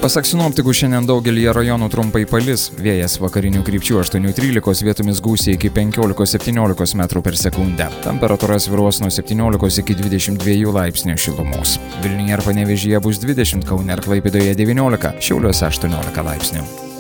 Pasak sinoptikų, šiandien daugelyje rajonų trumpai palis, vėjas vakarinių krypčių 8–13, vietomis gūsiai iki 15–17 m/s. Temperatūra svyruos nuo 17 iki 22 laipsnių šilumos. Vilniuje ir Panevėžyje bus 20, Kaune ir Klaipėdoje 19, Šiauliuose 18 laipsnių.